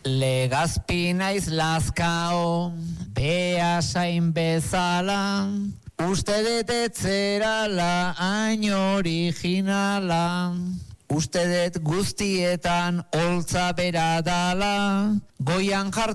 Legazpi naiz lazkao, behasain bezala, uste dut etzerala hain originala. Uste dut guztietan holtza bera dala, goian jartzen